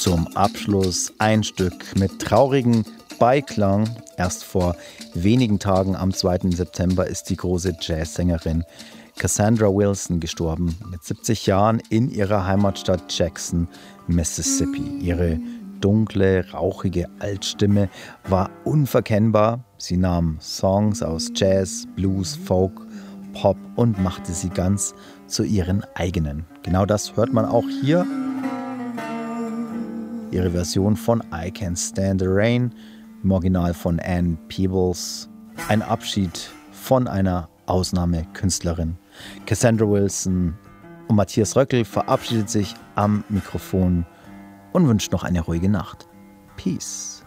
zum Abschluss ein Stück mit traurigem Beiklang. Erst vor wenigen Tagen, am 2. September, ist die große Jazzsängerin Cassandra Wilson gestorben, mit 70 Jahren in ihrer Heimatstadt Jackson, Mississippi. Ihre dunkle, rauchige Altstimme war unverkennbar. Sie nahm Songs aus Jazz, Blues, Folk, Pop und machte sie ganz zu ihren eigenen. Genau das hört man auch hier. Ihre Version von I Can't Stand the Rain, im Original von Ann Peebles. Ein Abschied von einer Ausnahmekünstlerin. Cassandra Wilson und Matthias Röckel verabschiedet sich am Mikrofon und wünscht noch eine ruhige Nacht. Peace.